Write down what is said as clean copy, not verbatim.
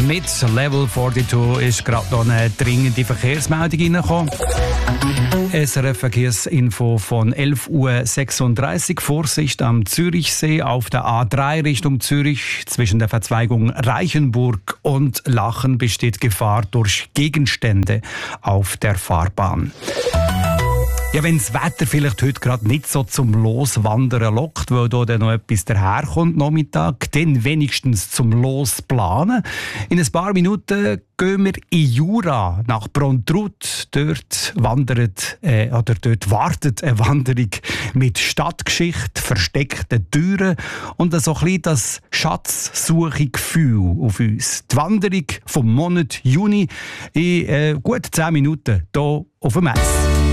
Mit Level 42 ist gerade noch eine dringende Verkehrsmeldung reingekommen. SRF Verkehrsinfo von 11:36 Uhr. Vorsicht am Zürichsee auf der A3 Richtung Zürich. Zwischen der Verzweigung Reichenburg und Lachen besteht Gefahr durch Gegenstände auf der Fahrbahn. Ja, wenn das Wetter vielleicht heute gerade nicht so zum Loswandern lockt, weil da dann noch etwas daherkommt Nachmittag, dann wenigstens zum Losplanen. In ein paar Minuten gehen wir in Jura nach Brontrut. Dort wartet eine Wanderung mit Stadtgeschichte, versteckten Türen und so ein bisschen das Schatzsuche-Gefühl auf uns. Die Wanderung vom Monat Juni in gut 10 Minuten hier auf dem Mess.